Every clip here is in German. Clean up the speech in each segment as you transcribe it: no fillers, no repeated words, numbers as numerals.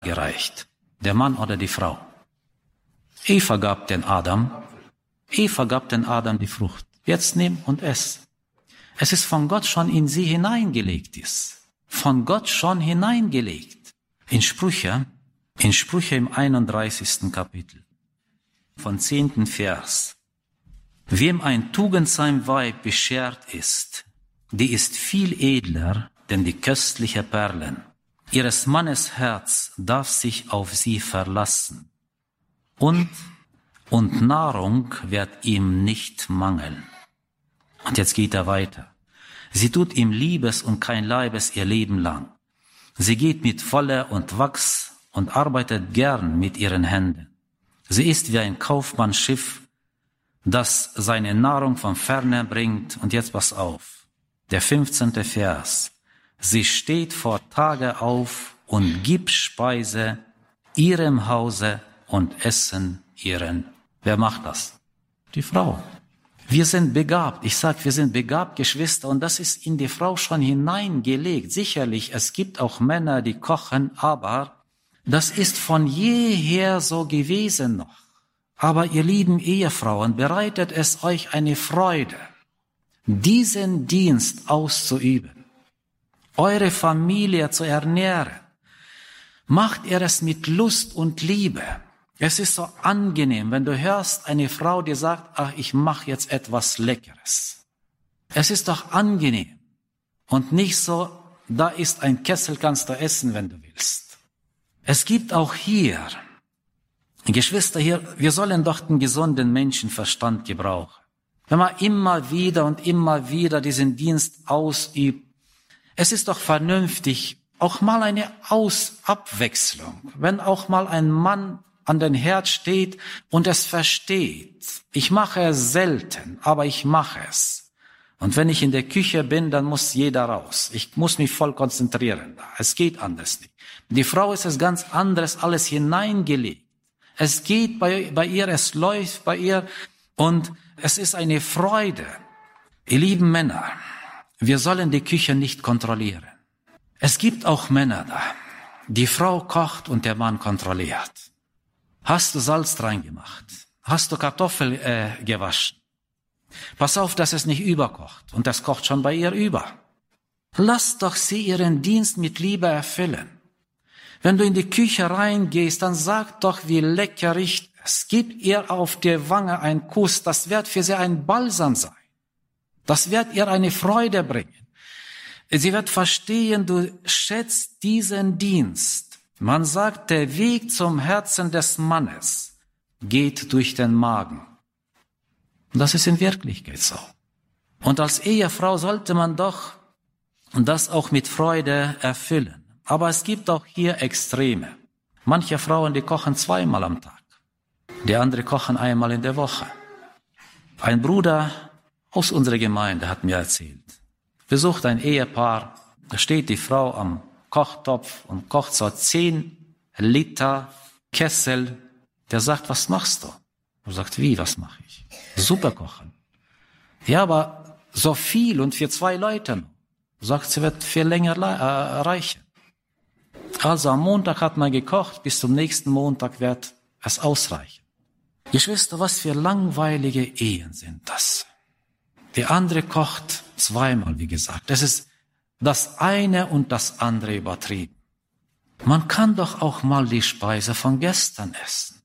gereicht? Der Mann oder die Frau? Eva gab den Adam die Frucht. Jetzt nimm und ess. Es ist von Gott schon in sie hineingelegt ist. Von Gott schon hineingelegt. In Sprüche im 31. Kapitel, von 10. Vers. Wem ein tugendsam Weib beschert ist, die ist viel edler, denn die köstliche Perlen. Ihres Mannes Herz darf sich auf sie verlassen. Und Nahrung wird ihm nicht mangeln. Und jetzt geht er weiter. Sie tut ihm Liebes und kein Leibes ihr Leben lang. Sie geht mit Wolle und Wachs und arbeitet gern mit ihren Händen. Sie ist wie ein Kaufmannsschiff, das seine Nahrung von ferne bringt. Und jetzt pass auf, der 15. Vers. Sie steht vor Tage auf und gibt Speise ihrem Hause und Essen ihren. Wer macht das? Die Frau. Wir sind begabt. Ich sage, wir sind begabt, Geschwister, und das ist in die Frau schon hineingelegt. Sicherlich, es gibt auch Männer, die kochen, aber das ist von jeher so gewesen noch. Aber ihr lieben Ehefrauen, bereitet es euch eine Freude, diesen Dienst auszuüben, eure Familie zu ernähren. Macht ihr es mit Lust und Liebe. Es ist so angenehm, wenn du hörst eine Frau, die sagt, ach, ich mache jetzt etwas Leckeres. Es ist doch angenehm und nicht so, da ist ein Kessel, kannst du essen, wenn du willst. Es gibt auch hier, Geschwister hier, wir sollen doch den gesunden Menschenverstand gebrauchen. Wenn man immer wieder diesen Dienst ausübt, es ist doch vernünftig, auch mal eine Abwechslung, wenn auch mal ein Mann an den Herd steht und es versteht. Ich mache es selten, aber ich mache es. Und wenn ich in der Küche bin, dann muss jeder raus. Ich muss mich voll konzentrieren. Es geht anders nicht. Die Frau ist es ganz anderes, alles hineingelegt. Es geht bei ihr, es läuft bei ihr und es ist eine Freude. Ihr lieben Männer, wir sollen die Küche nicht kontrollieren. Es gibt auch Männer da. Die Frau kocht und der Mann kontrolliert. Hast du Salz reingemacht? Hast du Kartoffel gewaschen? Pass auf, dass es nicht überkocht. Und das kocht schon bei ihr über. Lass doch sie ihren Dienst mit Liebe erfüllen. Wenn du in die Küche reingehst, dann sag doch, wie lecker riecht es. Gib ihr auf die Wange einen Kuss. Das wird für sie ein Balsam sein. Das wird ihr eine Freude bringen. Sie wird verstehen, du schätzt diesen Dienst. Man sagt, der Weg zum Herzen des Mannes geht durch den Magen. Und das ist in Wirklichkeit so. Und als Ehefrau sollte man doch das auch mit Freude erfüllen. Aber es gibt auch hier Extreme. Manche Frauen, die kochen 2-mal am Tag. Die andere kochen 1-mal in der Woche. Ein Bruder aus unserer Gemeinde hat mir erzählt, besucht ein Ehepaar, da steht die Frau am Kochtopf und kocht so 10 Liter Kessel. Der sagt, was machst du? Er sagt, wie, was mache ich? Suppe kochen. Ja, aber so viel und für 2 Leute. Sagt, sie wird viel länger reichen. Also am Montag hat man gekocht, bis zum nächsten Montag wird es ausreichen. Geschwister, was für langweilige Ehen sind das? Die andere kocht 2-mal, wie gesagt. Das ist das eine und das andere übertrieben. Man kann doch auch mal die Speise von gestern essen.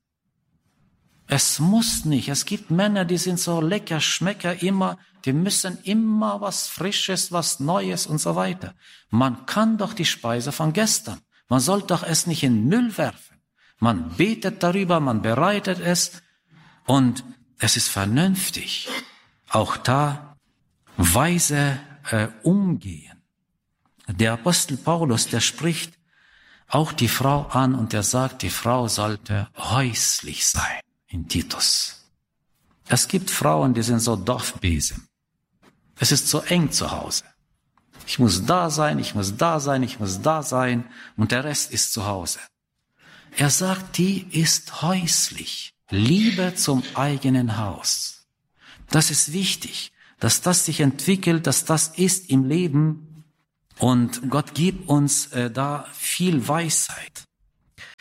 Es muss nicht. Es gibt Männer, die sind so lecker, Schmecker immer, die müssen immer was Frisches, was Neues und so weiter. Man kann doch die Speise von gestern. Man soll doch es nicht in den Müll werfen. Man betet darüber, man bereitet es und es ist vernünftig. Auch da weise umgehen. Der Apostel Paulus, der spricht auch die Frau an und er sagt, die Frau sollte häuslich sein in Titus. Es gibt Frauen, die sind so Dorfbesen. Es ist so eng zu Hause. Ich muss da sein, ich muss da sein, ich muss da sein und der Rest ist zu Hause. Er sagt, die ist häuslich. Liebe zum eigenen Haus. Das ist wichtig, dass das sich entwickelt, dass das ist im Leben. Und Gott gibt uns da viel Weisheit.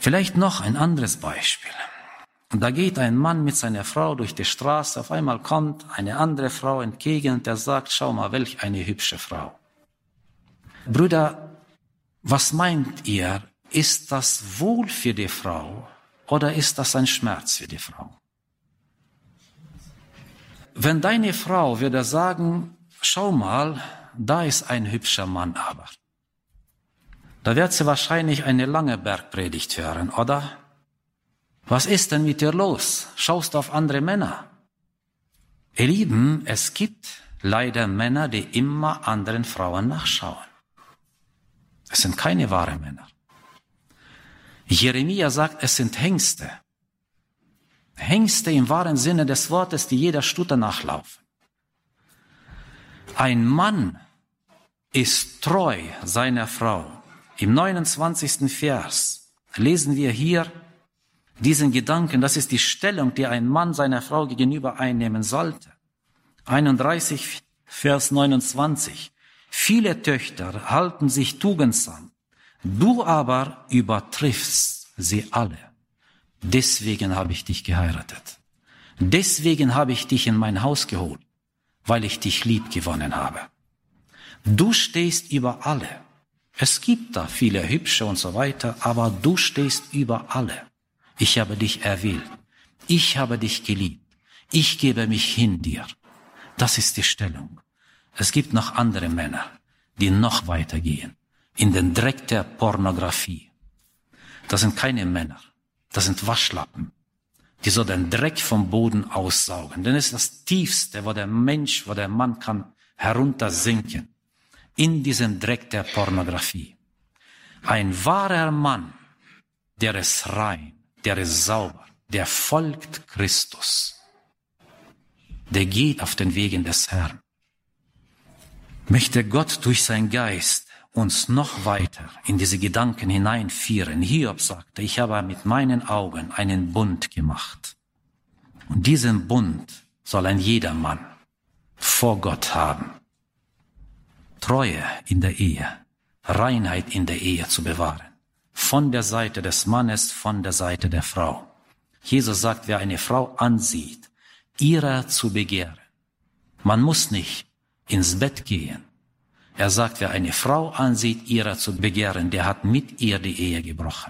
Vielleicht noch ein anderes Beispiel. Da geht ein Mann mit seiner Frau durch die Straße, auf einmal kommt eine andere Frau entgegen und der sagt, schau mal, welch eine hübsche Frau. Brüder, was meint ihr? Ist das wohl für die Frau oder ist das ein Schmerz für die Frau? Wenn deine Frau würde sagen, schau mal, da ist ein hübscher Mann aber. Da wird sie wahrscheinlich eine lange Bergpredigt hören, oder? Was ist denn mit dir los? Schaust du auf andere Männer? Ihr Lieben, es gibt leider Männer, die immer anderen Frauen nachschauen. Es sind keine wahren Männer. Jeremia sagt, es sind Hengste. Hengste im wahren Sinne des Wortes, die jeder Stute nachlaufen. Ein Mann ist treu seiner Frau. Im 29. Vers lesen wir hier diesen Gedanken, das ist die Stellung, die ein Mann seiner Frau gegenüber einnehmen sollte. 31, Vers 29. Viele Töchter halten sich tugendsam, du aber übertriffst sie alle. Deswegen habe ich dich geheiratet. Deswegen habe ich dich in mein Haus geholt, weil ich dich lieb gewonnen habe. Du stehst über alle. Es gibt da viele hübsche und so weiter, aber du stehst über alle. Ich habe dich erwählt. Ich habe dich geliebt. Ich gebe mich hin dir. Das ist die Stellung. Es gibt noch andere Männer, die noch weitergehen, in den Dreck der Pornografie. Das sind keine Männer, das sind Waschlappen, die so den Dreck vom Boden aussaugen. Denn es ist das Tiefste, wo der Mann kann heruntersinken, in diesen Dreck der Pornografie. Ein wahrer Mann, der ist rein, der ist sauber, der folgt Christus, der geht auf den Wegen des Herrn. Möchte Gott durch sein Geist uns noch weiter in diese Gedanken hineinführen. Hiob sagte, ich habe mit meinen Augen einen Bund gemacht. Und diesen Bund soll ein jedermann vor Gott haben. Treue in der Ehe, Reinheit in der Ehe zu bewahren. Von der Seite des Mannes, von der Seite der Frau. Jesus sagt, wer eine Frau ansieht, ihrer zu begehren. Man muss nicht ins Bett gehen. Er sagt, wer eine Frau ansieht, ihrer zu begehren, der hat mit ihr die Ehe gebrochen.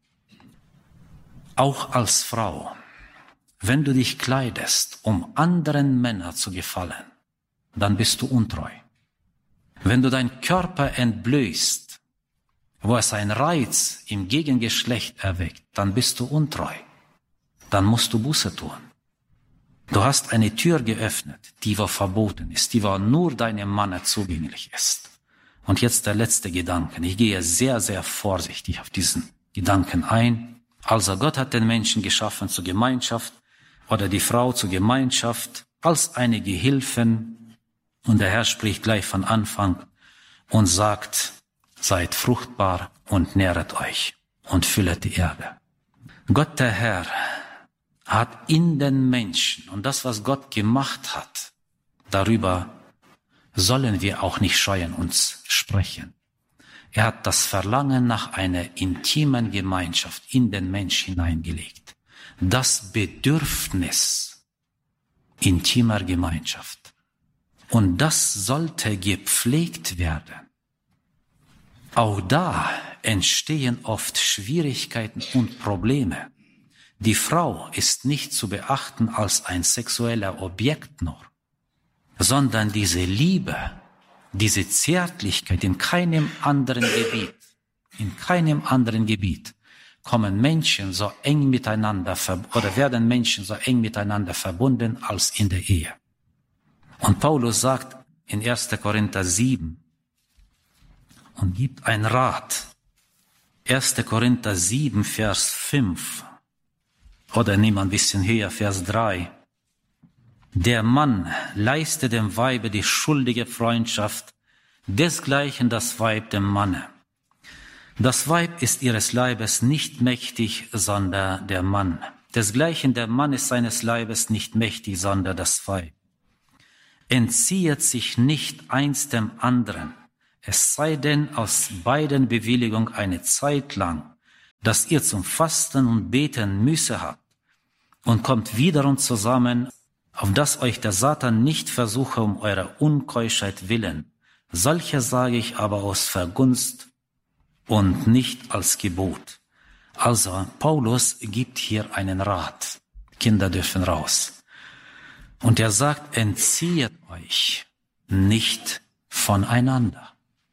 Auch als Frau, wenn du dich kleidest, um anderen Männern zu gefallen, dann bist du untreu. Wenn du deinen Körper entblößt, wo es einen Reiz im Gegengeschlecht erweckt, dann bist du untreu. Dann musst du Buße tun. Du hast eine Tür geöffnet, die wo verboten ist, die wo nur deinem Mann zugänglich ist. Und jetzt der letzte Gedanke. Ich gehe sehr, sehr vorsichtig auf diesen Gedanken ein. Also Gott hat den Menschen geschaffen zur Gemeinschaft oder die Frau zur Gemeinschaft als eine Gehilfen. Und der Herr spricht gleich von Anfang und sagt, seid fruchtbar und nähret euch und füllet die Erde. Gott der Herr hat in den Menschen, und das, was Gott gemacht hat, darüber sollen wir auch nicht scheuen, uns sprechen. Er hat das Verlangen nach einer intimen Gemeinschaft in den Mensch hineingelegt. Das Bedürfnis intimer Gemeinschaft. Und das sollte gepflegt werden. Auch da entstehen oft Schwierigkeiten und Probleme. Die Frau ist nicht zu beachten als ein sexueller Objekt nur, sondern diese Liebe, diese Zärtlichkeit in keinem anderen Gebiet kommen Menschen so eng miteinander oder werden Menschen so eng miteinander verbunden als in der Ehe. Und Paulus sagt in 1. Korinther 7 und gibt einen Rat. 1. Korinther 7, Vers 5. Oder nimm ein bisschen höher, Vers 3. Der Mann leiste dem Weibe die schuldige Freundschaft, desgleichen das Weib dem Manne. Das Weib ist ihres Leibes nicht mächtig, sondern der Mann. Desgleichen der Mann ist seines Leibes nicht mächtig, sondern das Weib. Entziehet sich nicht eins dem anderen, es sei denn aus beiden Bewilligung eine Zeit lang, dass ihr zum Fasten und Beten Muße habt und kommt wiederum zusammen, auf dass euch der Satan nicht versuche um eurer Unkeuschheit willen. Solche sage ich aber aus Vergunst und nicht als Gebot. Also Paulus gibt hier einen Rat. Kinder dürfen raus. Und er sagt, entzieht euch nicht voneinander.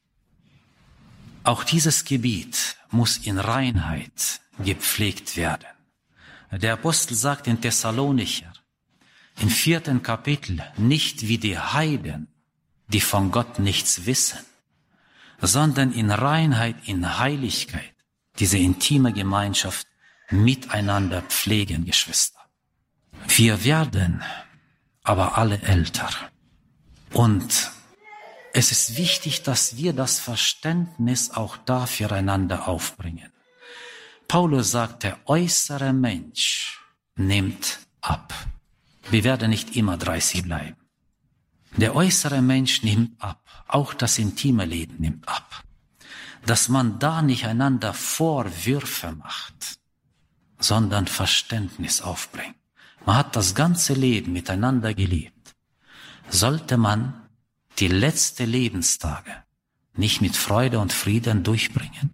Auch dieses Gebiet muss in Reinheit gepflegt werden. Der Apostel sagt in Thessalonicher, im 4. Kapitel, nicht wie die Heiden, die von Gott nichts wissen, sondern in Reinheit, in Heiligkeit, diese intime Gemeinschaft miteinander pflegen, Geschwister. Wir werden aber alle älter. Und es ist wichtig, dass wir das Verständnis auch da füreinander aufbringen. Paulus sagt, der äußere Mensch nimmt ab. Wir werden nicht immer 30 bleiben. Der äußere Mensch nimmt ab. Auch das intime Leben nimmt ab. Dass man da nicht einander Vorwürfe macht, sondern Verständnis aufbringt. Man hat das ganze Leben miteinander gelebt. Sollte man die letzten Lebenstage nicht mit Freude und Frieden durchbringen?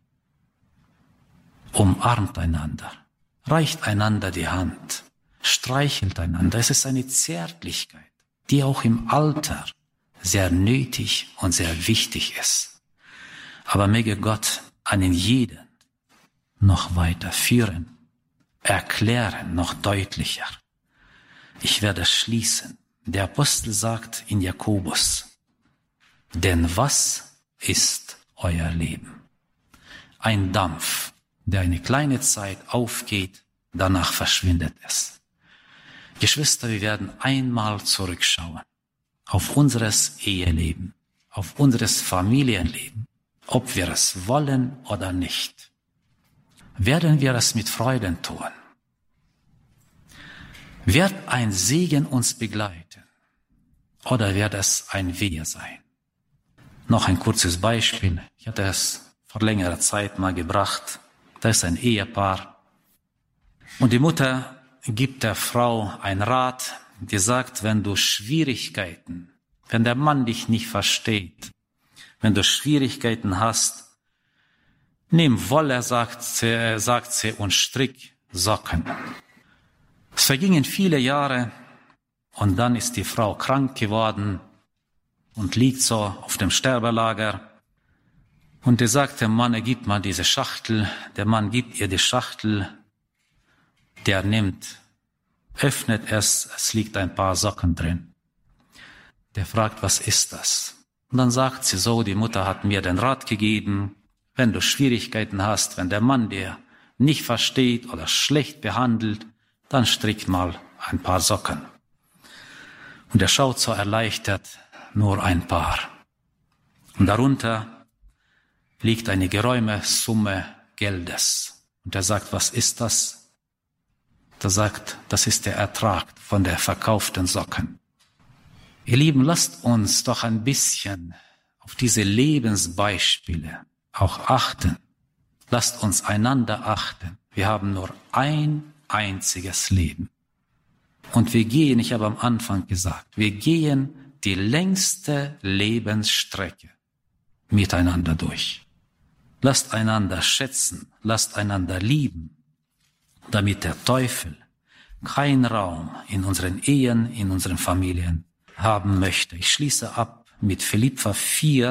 Umarmt einander, reicht einander die Hand, streichelt einander. Es ist eine Zärtlichkeit, die auch im Alter sehr nötig und sehr wichtig ist. Aber möge Gott einen jeden noch weiter führen, erklären, noch deutlicher. Ich werde schließen. Der Apostel sagt in Jakobus, denn was ist euer Leben? Ein Dampf, der eine kleine Zeit aufgeht, danach verschwindet es. Geschwister, wir werden einmal zurückschauen auf unseres Eheleben, auf unseres Familienleben, ob wir es wollen oder nicht. Werden wir es mit Freuden tun? Wird ein Segen uns begleiten oder wird es ein Wehe sein? Noch ein kurzes Beispiel. Ich hatte es vor längerer Zeit mal gebracht. Da ist ein Ehepaar und die Mutter gibt der Frau einen Rat, die sagt, wenn du Schwierigkeiten, wenn der Mann dich nicht versteht, wenn du Schwierigkeiten hast, nimm Wolle, sagt sie, und strick Socken. Es vergingen viele Jahre und dann ist die Frau krank geworden und liegt so auf dem Sterbelager. Und die sagt dem Mann, er gibt mal diese Schachtel. Der Mann gibt ihr die Schachtel. Der nimmt, öffnet es liegt ein paar Socken drin. Der fragt, was ist das? Und dann sagt sie so, die Mutter hat mir den Rat gegeben, wenn du Schwierigkeiten hast, wenn der Mann dir nicht versteht oder schlecht behandelt, dann strick mal ein paar Socken. Und er schaut so erleichtert, nur ein paar. Und darunter liegt eine geräume Summe Geldes. Und er sagt, was ist das? Er sagt, das ist der Ertrag von der verkauften Socken. Ihr Lieben, lasst uns doch ein bisschen auf diese Lebensbeispiele auch achten. Lasst uns einander achten. Wir haben nur ein einziges Leben. Und wir gehen, ich habe am Anfang gesagt, wir gehen die längste Lebensstrecke miteinander durch. Lasst einander schätzen, lasst einander lieben, damit der Teufel keinen Raum in unseren Ehen, in unseren Familien haben möchte. Ich schließe ab mit Philipper 4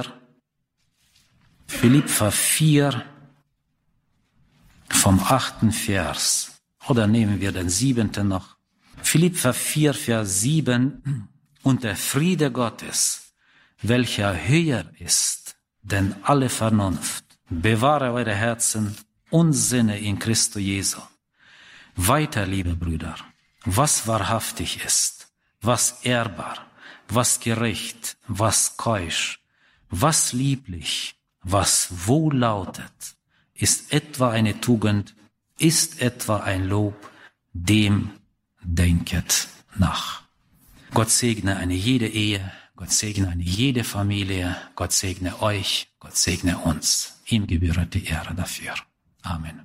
vom 8. Vers. Oder nehmen wir den 7. noch. Philipper 4, Vers 7. Und der Friede Gottes, welcher höher ist denn alle Vernunft, bewahre eure Herzen und Sinne in Christo Jesu. Weiter, liebe Brüder, was wahrhaftig ist, was ehrbar, was gerecht, was keusch, was lieblich, was wohllautet, ist etwa eine Tugend, ist etwa ein Lob, dem denket nach. Gott segne eine jede Ehe, Gott segne eine jede Familie, Gott segne euch, Gott segne uns. Ihm gebührt die Ehre dafür. Amen.